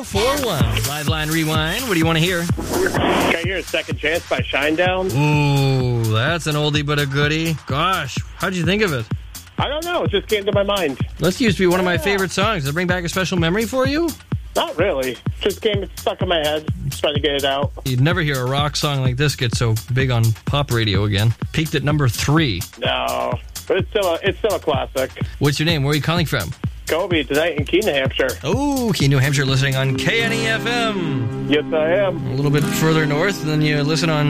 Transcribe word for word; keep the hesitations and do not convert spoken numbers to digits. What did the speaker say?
four one. Live line rewind. What do you want to hear? Can I hear a Second Chance by Shinedown? Ooh, that's an oldie but a goodie. Gosh, how'd you think of it? I don't know. It just came to my mind. This used to be one of my favorite songs. Does it bring back a special memory for you? Not really. Just came stuck in my head. Just trying to get it out. You'd never hear a rock song like this get so big on pop radio again. Peaked at number three. No, but it's still a, it's still a classic. What's your name? Where are you calling from? Kobe tonight in Keene, New Hampshire. Oh, Keene, New Hampshire, listening on K N E F M. Yes, I am. A little bit further north than you listen on